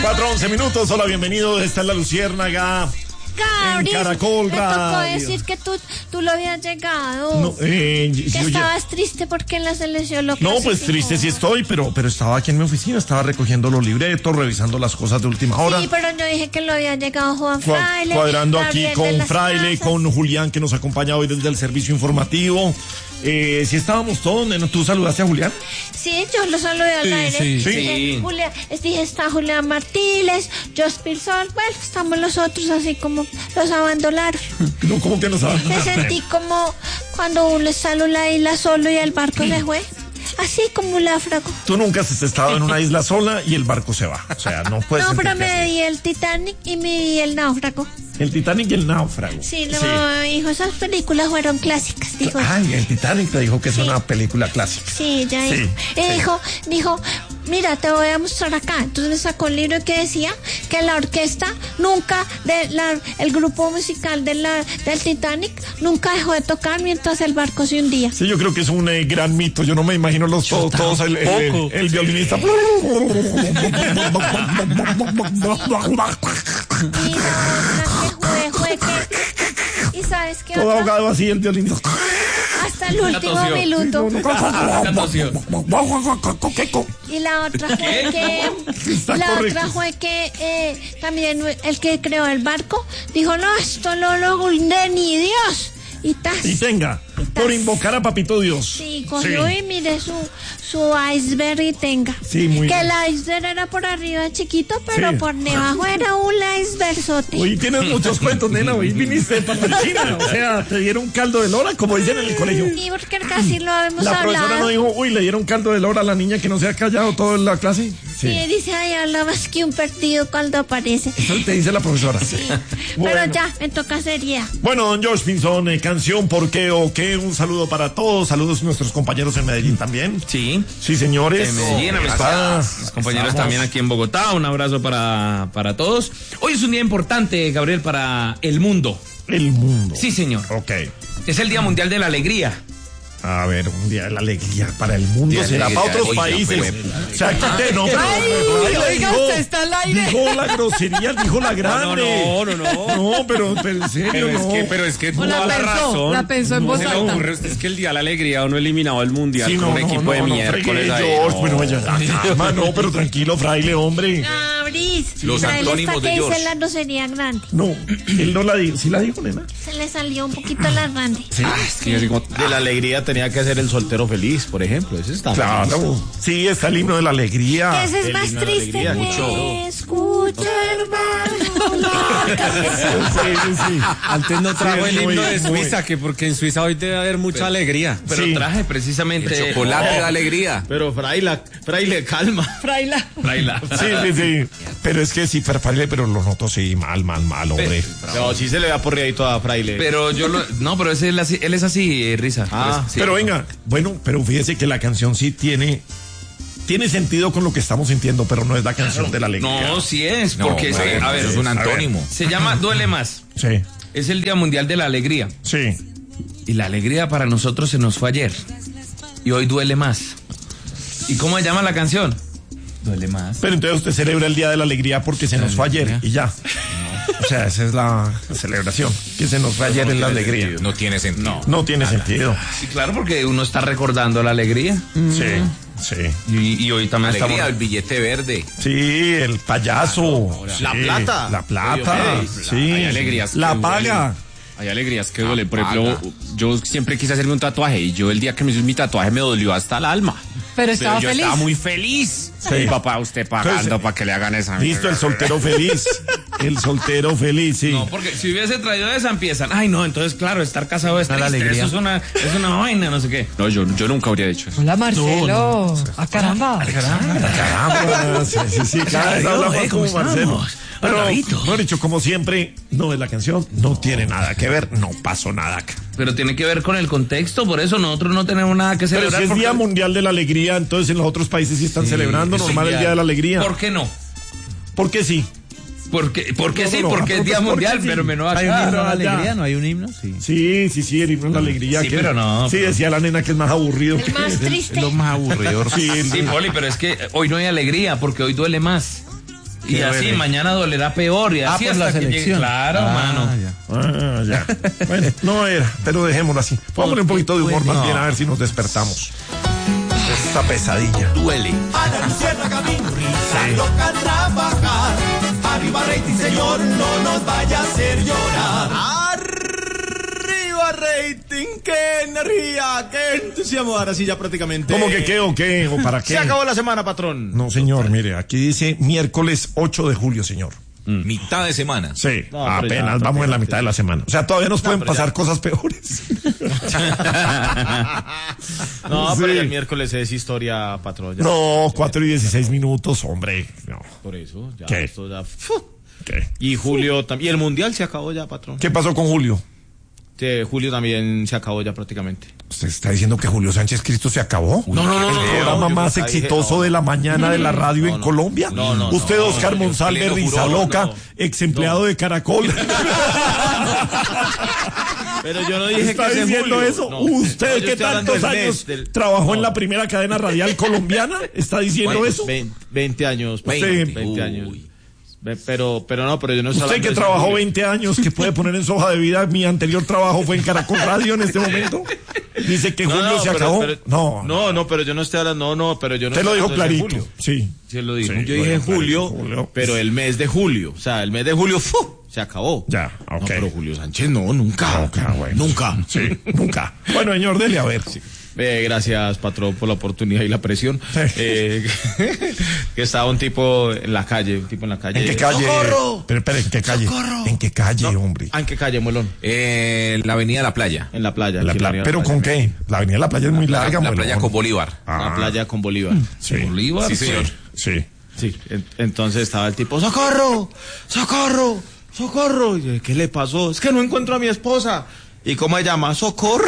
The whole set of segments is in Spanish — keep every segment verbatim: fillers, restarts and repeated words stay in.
cuatro once minutos, hola, bienvenido. Esta es La Luciérnaga. Gabriel, en Caracol me Radio. tocó decir que tú, tú lo habías llegado. No, eh, que si estabas oye, triste porque en la selección lo no, pues clasificó. triste sí estoy, pero, pero estaba aquí en mi oficina, estaba recogiendo los libretos, revisando las cosas de última hora. Sí, pero yo dije que lo había llegado Juan Cua- Fraile. Cuadrando aquí Gabriel de con las Fraile, Casas. con Julián, que nos acompaña hoy desde el servicio informativo. Eh, si estábamos todos, neno, ¿tú saludaste a Julián? Sí, yo lo saludé al Sí, aire. sí, sí. Dije, Julián, dije, está Julián Martínez, Jospin Sol. Bueno, estamos los otros así como los abandonaron. No, ¿cómo que no sabes? Me sentí como cuando uno está en la isla solo y el barco se fue. Así como un náufrago. Tú nunca has estado en una isla sola y el barco se va. O sea, no puedes. No, pero sentirte me así. di el Titanic y me di el náufrago. El Titanic y el náufrago. Sí, no, hijo, esas películas fueron clásicas, dijo. Ay, el Titanic te dijo que es Sí. una película clásica. Sí, ya Sí, dijo. sí. Y dijo, dijo, mira, te voy a mostrar acá. Entonces me sacó un libro que decía que la orquesta nunca, de la, el grupo musical de la, del Titanic nunca dejó de tocar mientras el barco se hundía. Sí, yo creo que es un eh, gran mito. Yo no me imagino los todos, todos el, el, el, el violinista. Y la otra que jugué fue que, y sabes qué Todo otra? ahogado así el violinista. Hasta el último tosió. minuto. tosió. Y la otra fue que Está la correcto. otra fue que eh, también el que creó el barco dijo, no, esto no lo hunde ni Dios. Y tas. Y tenga, por invocar a Papito Dios. Sí, cogió Sí. y mire su, su iceberg y tenga. Sí, muy que bien. el iceberg era por arriba chiquito, pero Sí. por debajo era un icebergzote. Hoy tienes muchos cuentos, nena. Hoy viniste de Patricina. O sea, te dieron caldo de lora, como dicen en el colegio. Sí, porque casi lo hemos La profesora hablado. no dijo, uy, le dieron caldo de lora a la niña que no se ha callado toda la clase. Sí, dice, ay, habla más que un perdido cuando aparece. Eso te dice la profesora. Bueno. Pero ya, me toca seriedad. Bueno, don George Pinzón, eh, canción, ¿por qué o qué? Un saludo para todos. Saludos a nuestros compañeros en Medellín también. Sí. Sí, señores. En Medellín, Está- amistad. Mis compañeros estamos- también aquí en Bogotá. Un abrazo para, para todos. Hoy es un día importante, Gabriel, para el mundo. El mundo. Sí, señor. Ok. Es el Día Mundial de la Alegría. A ver, un día de la alegría para el mundo. Día de Será alegría, para otros oiga, países. fue- O sea, quité, no, pero. Ay, oiga, usted está al aire. Dijo la grosería, dijo la grande. No, no, no, no. No, pero, pero en serio, Pero es no. que, pero es que O la toda la pensó, razón. la pensó en voz Se le alta. ocurre, es que el día de la alegría uno eliminado el mundial Sí, con no, un no, equipo no, de no, miércoles fregué, ahí. George, no. bueno, ya, ya, calma, no, pero tranquilo, fraile, hombre. Abris. Los antónimos de que George. dice la grosería grande. No, él no la dijo. ¿Sí la dijo, nena? Se le salió un poquito la grande. Ah, es que yo digo, De la alegría tenía que ser el soltero feliz, por ejemplo. Ese está feliz. Claro. Sí, está el himno de la alegría. Que ese es el más himno de la triste alegría, que mucho. escucho, hermano. Sí, sí, sí. antes no trajo Sí, el muy, himno de muy. Suiza, que porque en Suiza hoy debe haber mucha alegría. Pero Sí. traje precisamente. chocolate de alegría. Pero Fraila, Fraile, calma. Fraila. Fraila. Sí, sí, sí. Pero es que sí, fraile, pero lo noto, sí, mal, mal, mal, hombre. No, sí se le da porreadito a Fraile. Pero yo lo. No, pero ese, él, así- él es así, eh, Risa. Ah, Sí. Pero venga, bueno, pero fíjese que la canción sí tiene. Tiene sentido con lo que estamos sintiendo, pero no es la canción de la alegría. No, sí es, porque No, se- bueno, a ver, es un a ver. antónimo. se llama Duele Más. Sí, Es el Día Mundial de la Alegría. sí. Y la alegría para nosotros se nos fue ayer. Y hoy duele más. ¿Y cómo se llama la canción? Duele más. Pero entonces usted celebra el Día de la Alegría porque se nos fue ayer y ya. O sea, esa es la celebración. Que se nos fue ayer en la alegría. No tiene sentido. No tiene sentido. Sí, claro, porque uno está recordando la alegría. Sí, sí. Y, y hoy también Alegría, estamos. el billete verde. Sí, el payaso. La Sí, plata. La plata. Sí. Hay alegrías que La duelen. paga. Hay alegrías que duelen. Por ejemplo, yo siempre quise hacerme un tatuaje y yo el día que me hice mi tatuaje me dolió hasta el alma. Pero estaba yo feliz. estaba muy feliz. Sí. Mi papá, usted pagando Entonces, para que le hagan esa. Listo, el soltero feliz. El soltero feliz, sí. No, porque si hubiese traído esa empiezan. Ay, no, entonces claro, estar casado es La triste, alegría. eso es una, es una vaina, no sé qué. No, yo, yo nunca habría dicho eso. Hola, Marcelo. Ah, caramba. Caramba, sí, sí, sí, cada vez habla más como Marcelo. Pero, mejor dicho, como siempre, no es la canción, no tiene nada que ver, no pasó nada acá. Pero tiene que ver con el contexto, por eso nosotros no tenemos nada que Pero celebrar. si es porque- Día Mundial de la Alegría, entonces en los otros países sí están celebrando eso normal el ya- Día de la Alegría. ¿Por qué no? ¿Por qué sí? Porque, porque No, sí, no, no, porque no, es Día pues, Mundial, porque sí. pero menos ¿Hay un acá. himno de la allá. alegría? ¿No hay un himno? Sí. Sí, sí, sí, el himno de la alegría. Sí, que- pero no, Sí, pero- decía la nena que es más aburrido. El que- más triste. Es lo más aburrido. Sí, Sí, Poli, pero es que hoy no hay alegría porque hoy duele más. Y así, duele. Mañana dolerá peor. Y así ah, hasta la que selección. llegue. Claro, ah, mano. Ya. Ah, ya. Bueno, no era, pero dejémoslo así. Póngale un poquito de humor más no. bien, a ver si nos despertamos. Esta pesadilla. Duele. Ana Luciana Camino, risa, loca trabajar. Arriba rating, señor, no nos vaya a hacer llorar. Arriba rating, qué energía, qué entusiasmo. Ahora sí ya prácticamente. ¿Cómo que qué o qué o para qué? Se acabó la semana, patrón. No, señor, mire, aquí dice miércoles ocho de julio, señor. Mm. Mitad de semana. Sí, no, apenas ya, vamos en la mitad de la semana. O sea, todavía nos no, pueden pasar ya. cosas peores. No, sí. pero el miércoles es historia, patrón. Ya. No, cuatro y dieciséis minutos, hombre. No. Por eso, ya. ¿Qué? Esto ya... ¿Qué? Y Julio también. Y el mundial se acabó ya, patrón. ¿Qué pasó con Julio? Sí, Julio también se acabó ya prácticamente. ¿Usted está diciendo que Julio Sánchez Cristo se acabó? No, no, no. El no, programa no, más exitoso dije, no. de la mañana de la radio no, no, en Colombia. No, no, Usted, no, Oscar no, Monsalve Rizaloca, no, ex empleado no. de Caracol. Pero yo no dije ¿Está que diciendo Julio? eso? No, ¿Usted no, que tantos años del... trabajó no. en la primera cadena radial colombiana? ¿Está diciendo bueno, eso? veinte años. veinte, veinte años. Uy. Pero, pero no, pero yo no sé. Usted que trabajó veinte años, que puede poner en su hoja de vida, mi anterior trabajo fue en Caracol Radio en este momento. Dice que Julio no, no, se pero, acabó. Pero, no, no, no, pero yo no estoy hablando, no, no, pero yo no. Te lo dijo clarito, sí. Sí, lo dijo. Sí, yo dije julio, julio, pero el mes de julio, o sea, el mes de julio, ¡fu! Se acabó. Ya, ok. No, pero Julio Sánchez no, nunca. Nunca, bueno. Nunca. Sí, nunca. Bueno, señor, dele a ver. Sí. Eh, gracias, patrón, por la oportunidad y la presión. Sí. Eh, que estaba un tipo en la calle, un tipo en la calle. ¿En qué calle? ¡Socorro! Pero, pero, ¿en qué calle? ¡Socorro! ¿En qué calle, no. hombre? ¿En qué calle, Molón? Eh, la avenida La Playa. En la playa. La pla- ¿Pero con qué? La avenida La Playa es muy larga, La, la Molón. playa con Bolívar. Ah. La playa con Bolívar. Sí. ¿Bolívar? Sí, señor. Sí. Sí, en, entonces estaba el tipo, ¡socorro! ¡Socorro! ¡Socorro! Y, ¿qué le pasó? Es que no encuentro a mi esposa. ¿Y cómo se llama? ¡Socorro!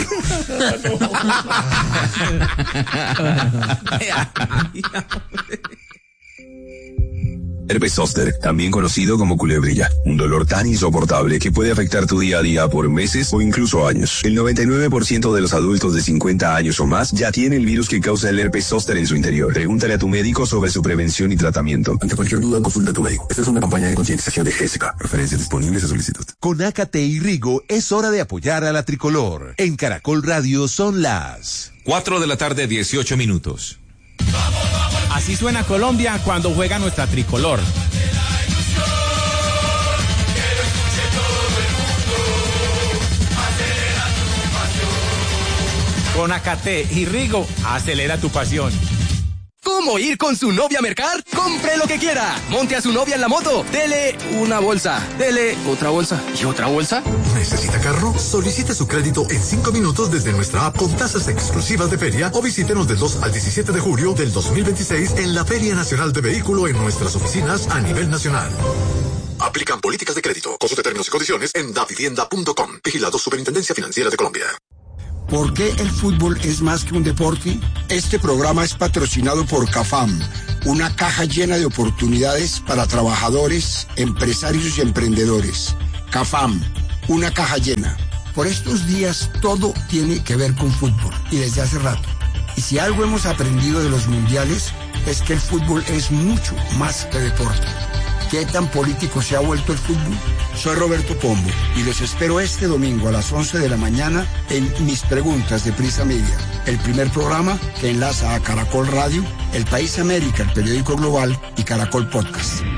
Herpes zóster, también conocido como culebrilla, un dolor tan insoportable que puede afectar tu día a día por meses o incluso años. El noventa y nueve por ciento de los adultos de cincuenta años o más ya tiene el virus que causa el herpes zóster en su interior. Pregúntale a tu médico sobre su prevención y tratamiento. Ante cualquier duda, consulta a tu médico. Esta es una campaña de concientización de G S K. Referencias disponibles a solicitud. Con Ácate y Rigo es hora de apoyar a la tricolor. En Caracol Radio son las cuatro de la tarde, dieciocho minutos. Así suena Colombia cuando juega nuestra tricolor. Con Ácate y Rigo, acelera tu pasión. ¿Cómo ir con su novia a mercar? ¡Compre lo que quiera! Monte a su novia en la moto. Dele una bolsa. Dele otra bolsa. ¿Y otra bolsa? ¿Necesita carro? Solicite su crédito en cinco minutos desde nuestra app con tasas exclusivas de feria o visítenos del dos al diecisiete de julio del dos mil veintiséis en la Feria Nacional de Vehículo en nuestras oficinas a nivel nacional. Aplican políticas de crédito. Consulte términos y condiciones en davivienda punto com. Vigilado Superintendencia Financiera de Colombia. ¿Por qué el fútbol es más que un deporte? Este programa es patrocinado por CAFAM, una caja llena de oportunidades para trabajadores, empresarios y emprendedores. CAFAM, una caja llena. Por estos días todo tiene que ver con fútbol y desde hace rato. Y si algo hemos aprendido de los mundiales es que el fútbol es mucho más que deporte. ¿Qué tan político se ha vuelto el fútbol? Soy Roberto Pombo y los espero este domingo a las once de la mañana en Mis Preguntas de Prisa Media, el primer programa que enlaza a Caracol Radio, El País América, el periódico global y Caracol Podcast.